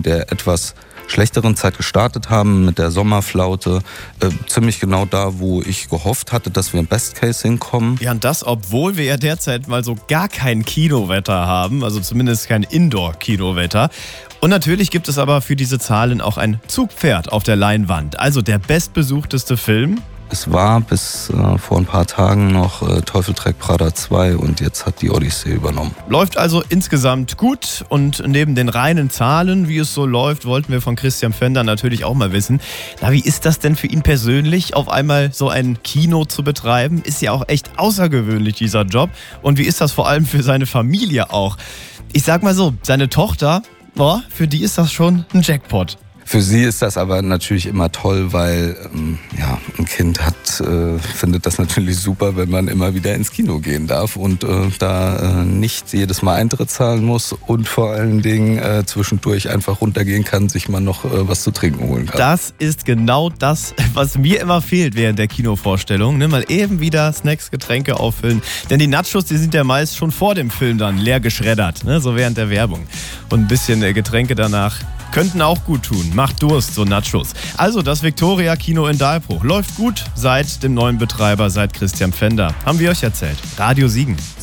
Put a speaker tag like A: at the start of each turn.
A: der etwas schlechteren Zeit gestartet haben mit der Sommerflaute. Ziemlich genau da, wo ich gehofft hatte, dass wir im Best Case hinkommen.
B: Ja, und das, obwohl wir ja derzeit mal so gar kein Kinowetter haben, also zumindest kein Indoor-Kinowetter. Und natürlich gibt es aber für diese Zahlen auch ein Zugpferd auf der Leinwand. Also der bestbesuchteste Film.
A: Es war bis vor ein paar Tagen noch Teufel trägt Prada 2 und jetzt hat die Odyssee übernommen.
B: Läuft also insgesamt gut und neben den reinen Zahlen, wie es so läuft, wollten wir von Christian Fender natürlich auch mal wissen, na, wie ist das denn für ihn persönlich, auf einmal so ein Kino zu betreiben? Ist ja auch echt außergewöhnlich, dieser Job. Und wie ist das vor allem für seine Familie auch? Ich sag mal so, seine Tochter, für die ist das schon ein Jackpot.
A: Für sie ist das aber natürlich immer toll, weil ein Kind findet das natürlich super, wenn man immer wieder ins Kino gehen darf und da nicht jedes Mal Eintritt zahlen muss und vor allen Dingen zwischendurch einfach runtergehen kann, sich mal noch was zu trinken holen kann.
B: Das ist genau das, was mir immer fehlt während der Kinovorstellung. Mal eben wieder Snacks, Getränke auffüllen. Denn die Nachos, die sind ja meist schon vor dem Film dann leer geschreddert, so während der Werbung. Und ein bisschen Getränke danach könnten auch gut tun. Macht Durst, so Nachos. Also das Victoria Kino in Dahlbruch läuft gut seit dem neuen Betreiber, seit Christian Fender. Haben wir euch erzählt. Radio Siegen.